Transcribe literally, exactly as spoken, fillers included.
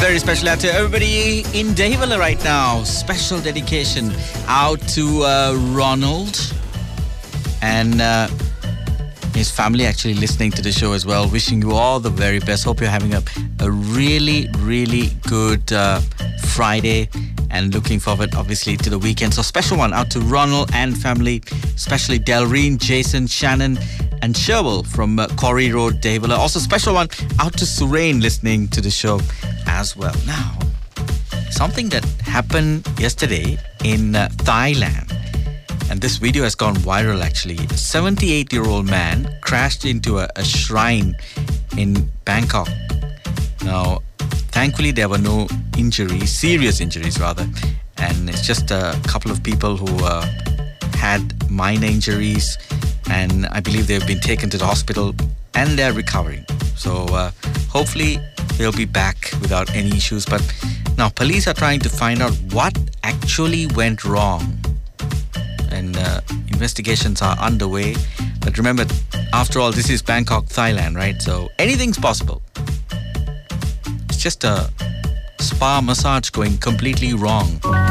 very special out to everybody in Dehivala right now. Special dedication out to uh, Ronald and uh, his family actually listening to the show as well. Wishing you all the very best. Hope you're having a, a really, really good uh, Friday and looking forward, obviously, to the weekend. So special one out to Ronald and family, especially Delreen, Jason, Shannon, and Sherwell from uh, Corrie Road, Dehivala. Also special one out to Surain listening to the show as well. Now, something that happened yesterday in uh, Thailand, and this video has gone viral actually. A seventy-eight-year-old man crashed into a, a shrine in Bangkok. Now, thankfully there were no injuries, serious injuries rather, and it's just a couple of people who uh, had minor injuries, and I believe they've been taken to the hospital and they're recovering. So uh, hopefully they'll be back without any issues. But now police are trying to find out what actually went wrong, and uh, investigations are underway. But remember, after all, this is Bangkok, Thailand, right? So anything's possible. It's just a spa massage going completely wrong.